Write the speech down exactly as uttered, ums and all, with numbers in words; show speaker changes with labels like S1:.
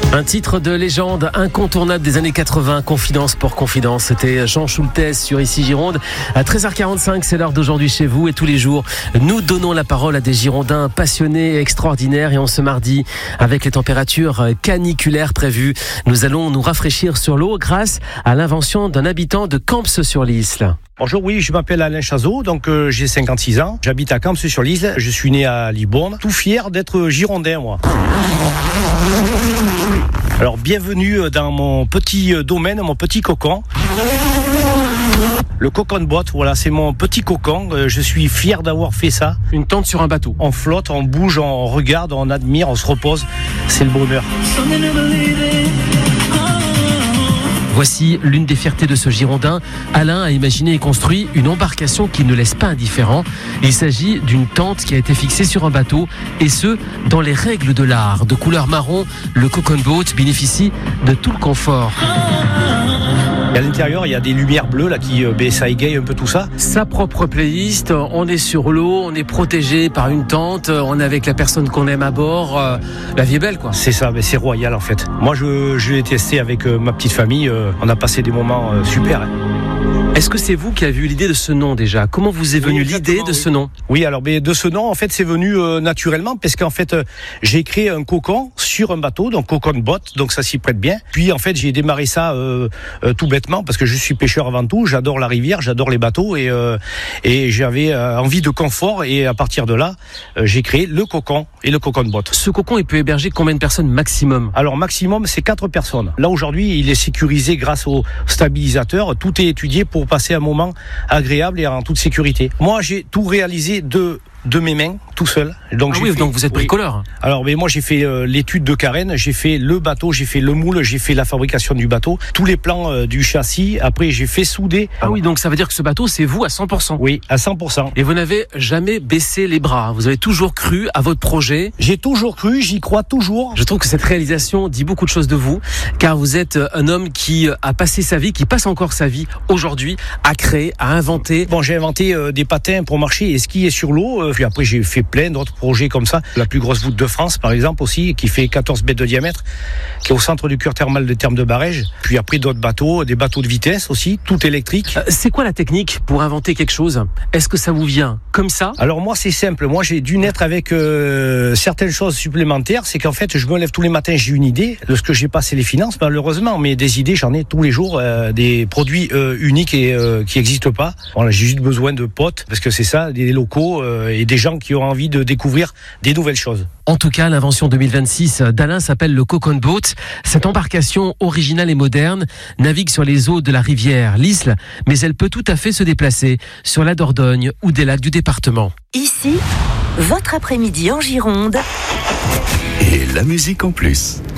S1: Un titre de légende incontournable des années quatre-vingts, Confidence pour Confidence. C'était Jean Schultes sur Ici Gironde. À treize heures quarante-cinq, c'est l'heure d'aujourd'hui chez vous. Et tous les jours, nous donnons la parole à des Girondins passionnés et extraordinaires. Et en ce mardi, avec les températures caniculaires prévues, nous allons nous rafraîchir sur l'eau grâce à l'invention d'un habitant de Camps-sur-l'Isle.
S2: Bonjour, oui, je m'appelle Alain Chazot, donc euh, j'ai cinquante-six ans, j'habite à Camps-sur-l'Isle, je suis né à Libourne, tout fier d'être girondin, moi. Alors, bienvenue dans mon petit domaine, mon petit cocon. Le cocon de botte, voilà, c'est mon petit cocon, euh, je suis fier d'avoir fait ça.
S1: Une tente sur un bateau.
S2: On flotte, on bouge, on regarde, on admire, on se repose, c'est le bonheur.
S1: Voici l'une des fiertés de ce Girondin. Alain a imaginé et construit une embarcation qui ne laisse pas indifférent. Il s'agit d'une tente qui a été fixée sur un bateau, et ce, dans les règles de l'art. De couleur marron, le Cocoon Boat bénéficie de tout le confort.
S2: Et à l'intérieur, il y a des lumières bleues là qui euh, ben, ça égaye un peu tout ça.
S1: Sa propre playlist, on est sur l'eau, on est protégé par une tente, on est avec la personne qu'on aime à bord. Euh, la vie est belle, quoi.
S2: C'est ça, mais c'est royal en fait. Moi, je, je l'ai testé avec euh, ma petite famille. Euh, on a passé des moments euh, super. Hein.
S1: Est-ce que c'est vous qui avez eu l'idée de ce nom déjà ? Comment vous est venue oui, l'idée de oui. ce nom ?
S2: Oui, alors ben, de ce nom, en fait, c'est venu euh, naturellement parce qu'en fait, euh, j'ai créé un cocon sur un bateau, donc cocon boat, donc ça s'y prête bien. Puis en fait, j'ai démarré ça euh, euh, tout bêtement parce que je suis pêcheur avant tout, j'adore la rivière, j'adore les bateaux et euh, et j'avais euh, envie de confort et à partir de là, euh, j'ai créé le cocon et le cocon boat.
S1: Ce cocon, il peut héberger combien de personnes maximum ?
S2: Alors maximum, c'est quatre personnes. Là aujourd'hui, il est sécurisé grâce au stabilisateur. Tout est étudié pour passer un moment agréable et en toute sécurité. Moi, j'ai tout réalisé de de mes mains, tout seul.
S1: Donc, ah j'ai oui, fait, donc vous êtes bricoleur.
S2: Oui. Alors, mais moi, j'ai fait euh, l'étude de Carène, j'ai fait le bateau, j'ai fait le moule, j'ai fait la fabrication du bateau, tous les plans euh, du châssis. Après, j'ai fait souder.
S1: Ah oui, donc ça veut dire que ce bateau, c'est vous à cent pour cent.
S2: Oui, à cent pour cent.
S1: Et vous n'avez jamais baissé les bras. Vous avez toujours cru à votre projet.
S2: J'ai toujours cru, j'y crois toujours.
S1: Je trouve que cette réalisation dit beaucoup de choses de vous, car vous êtes un homme qui a passé sa vie, qui passe encore sa vie aujourd'hui, à créer, à inventer.
S2: Bon, j'ai inventé euh, des patins pour marcher et skier sur l'eau. Euh, Puis après, j'ai fait plein d'autres projets comme ça. La plus grosse voûte de France, par exemple, aussi, qui fait quatorze mètres de diamètre, qui est au centre du cure thermal de Termes de Barège. Puis après, d'autres bateaux, des bateaux de vitesse aussi, tout électrique.
S1: Euh, c'est quoi la technique pour inventer quelque chose ? Est-ce que ça vous vient comme ça ?
S2: Alors moi, c'est simple. Moi, j'ai dû naître avec euh, certaines choses supplémentaires. C'est qu'en fait, je me lève tous les matins, j'ai une idée. De ce que j'ai pas, c'est les finances, malheureusement. Mais des idées, j'en ai tous les jours. Euh, des produits euh, uniques et euh, qui n'existent pas. Voilà, j'ai juste besoin de potes, parce que c'est ça, des locaux euh, et des gens qui ont envie de découvrir des nouvelles choses.
S1: En tout cas, l'invention deux mille vingt-six d'Alain s'appelle le Cocoon Boat. Cette embarcation originale et moderne navigue sur les eaux de la rivière l'Isle, mais elle peut tout à fait se déplacer sur la Dordogne ou des lacs du département.
S3: Ici, votre après-midi en Gironde.
S4: Et la musique en plus.